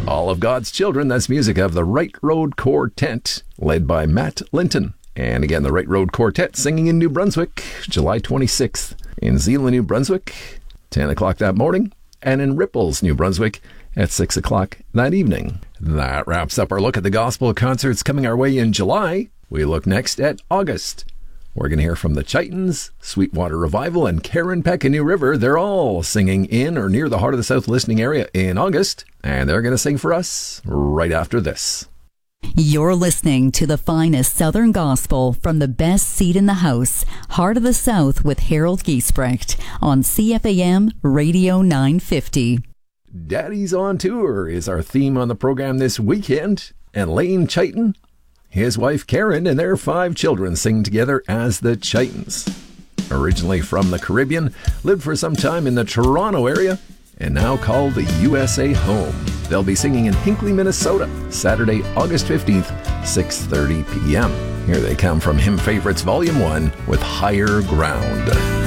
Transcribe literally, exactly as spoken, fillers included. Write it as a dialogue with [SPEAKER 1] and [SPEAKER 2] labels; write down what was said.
[SPEAKER 1] All of God's Children, that's music of the Right Road Quartet, led by Matt Linton. And again, the Right Road Quartet singing in New Brunswick, July twenty-sixth. In Zeeland, New Brunswick, ten o'clock that morning. And in Ripples, New Brunswick, at six o'clock that evening. That wraps up our look at the gospel concerts coming our way in July. We look next at August. We're going to hear from the Chitons, Sweetwater Revival, and Karen Peck in New River. They're all singing in or near the Heart of the South listening area in August, and they're going to sing for us right after this.
[SPEAKER 2] You're listening to the finest Southern gospel from the best seat in the house, Heart of the South with Harold Giesbrecht on C F A M Radio nine fifty.
[SPEAKER 1] Daddy's on Tour is our theme on the program this weekend, and Lane Chiton, his wife Karen, and their five children sing together as the Chitons. Originally from the Caribbean, lived for some time in the Toronto area, and now called the U S A home. They'll be singing in Hinckley, Minnesota, Saturday, August fifteenth, six thirty p.m. Here they come from Hymn Favorites Volume one with Higher Ground.